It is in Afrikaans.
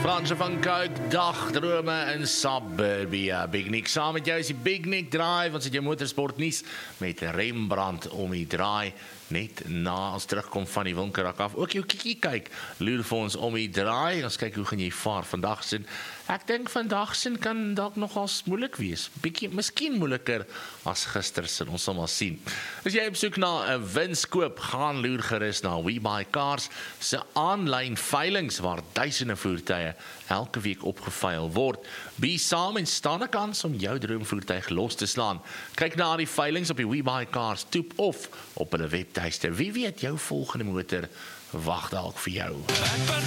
Fransje van Kuik, dagdrome in Suburbia. Big Nick saam met jou is die Big Nick Drive, ons het jou motorsport nuus met Rembrandt om die draai. Net na ons terugkom van die winkelrak af. Ook jou kiekie kyk, loer vir ons om die draai. Ons kyk hoe gaan jy vaar vandag sin. Ek dink vandag sin kan dalk nogals moeilik wees. Bietjie, miskien moeiliker as gister sin. Ons sal maar sien. As jy op soek na 'n winskoop, gaan loer gerus na WeBuyCars se aanlyn veilings waar duisende voertuie elke week opgeveil word. Be saam en staan 'n kans om jou droomvoertuig los te slaan. Kyk na die veilings op die WeBuyCars toep of op hulle webtuiste. Wie weet, jou volgende motor wag dalk vir jou.